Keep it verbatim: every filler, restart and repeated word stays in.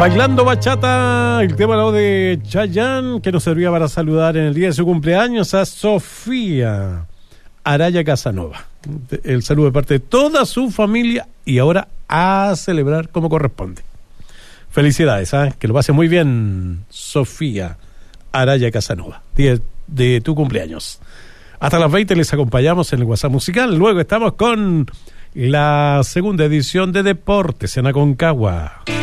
Bailando bachata, el tema de Chayanne, que nos servía para saludar en el día de su cumpleaños a Sofía Araya Casanova. El saludo de parte de toda su familia y ahora a celebrar como corresponde. Felicidades, ¿eh? Que lo pase muy bien, Sofía Araya Casanova, día de tu cumpleaños. Hasta las veinte les acompañamos en el WhatsApp musical. Luego estamos con la segunda edición de Deportes en Aconcagua.